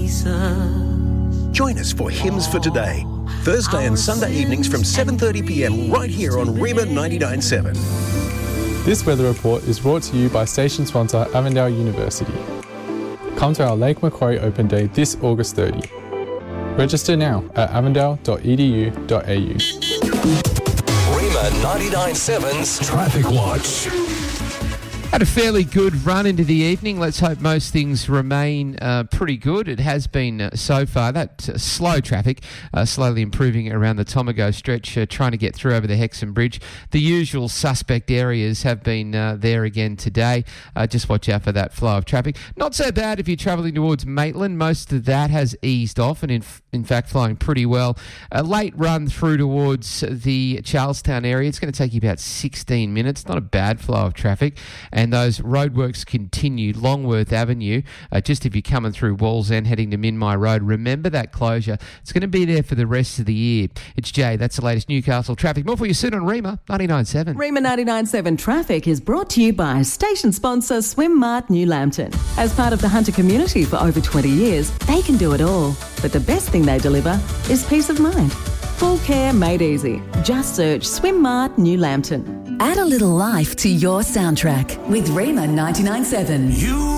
Join us for Hymns for Today, Thursday and Sunday evenings from 7:30pm right here on Rima 99.7. This weather report is brought to you by station sponsor Avondale University. Come to our Lake Macquarie Open Day this August 30. Register now at avondale.edu.au. Rima 99.7's Traffic Watch. Had a fairly good run into the evening. Let's hope most things remain pretty good. It has been so far. That slow traffic slowly improving around the Tomago stretch, trying to get through over the Hexham Bridge. The usual suspect areas have been there again today. Just watch out for that flow of traffic. Not so bad if you're travelling towards Maitland. Most of that has eased off and in fact flowing pretty well. A late run through towards the Charlestown area. It's going to take you about 16 minutes. Not a bad flow of traffic. And those roadworks continue. Longworth Avenue, just if you're coming through Wallsend heading to Minmi Road, remember that closure. It's going to be there for the rest of the year. It's Jay. That's the latest Newcastle traffic. More for you soon on Rima 99.7. Rima 99.7 traffic is brought to you by station sponsor Swim Mart New Lambton. As part of the Hunter community for over 20 years, they can do it all. But the best thing they deliver is peace of mind. Full care made easy. Just search Swim Mart New Lambton. Add a little life to your soundtrack with Rima 99.7.